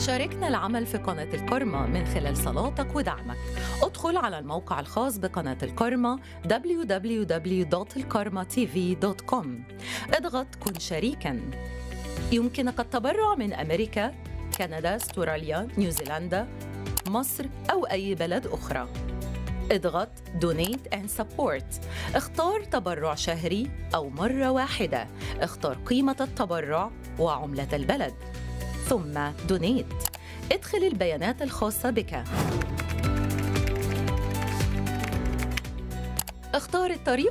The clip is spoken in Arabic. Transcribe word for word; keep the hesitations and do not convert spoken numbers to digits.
شاركنا العمل في قناة الكرمة من خلال صلاتك ودعمك. ادخل على الموقع الخاص بقناة الكرمة دبليو دبليو دبليو دوت الكرمة تي في دوت كوم. اضغط كن شريكاً. يمكنك التبرع من أمريكا، كندا، استراليا، نيوزيلندا، مصر أو أي بلد أخرى. اضغط Donate and Support. اختار تبرع شهري أو مرة واحدة. اختار قيمة التبرع وعملة البلد، ثم Donate. ادخل البيانات الخاصة بك. اختار الطريقة